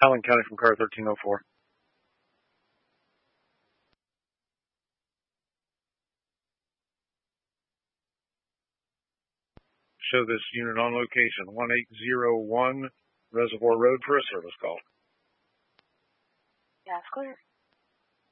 Allen County from car 1304. Show this unit on location, 1801 Reservoir Road for a service call. Yeah, it's clear.